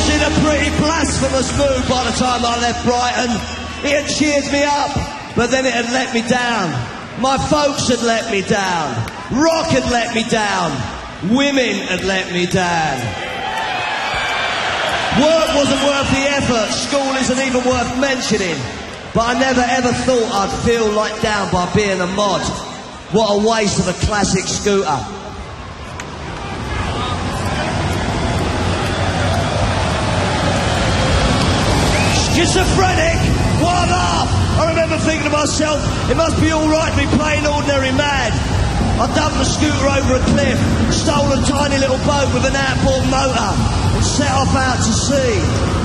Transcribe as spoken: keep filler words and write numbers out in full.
was in a pretty blasphemous mood by the time I left Brighton. It had cheered me up, but then it had let me down. My folks had let me down. Rock had let me down. Women had let me down. Work wasn't worth the effort. School isn't even worth mentioning. But I never ever thought I'd feel let down by being a mod. What a waste of a classic scooter. Schizophrenic? What a laugh! I remember thinking to myself, it must be alright to be plain ordinary mad. I dumped the scooter over a cliff, stole a tiny little boat with an outboard motor, and set off out to sea.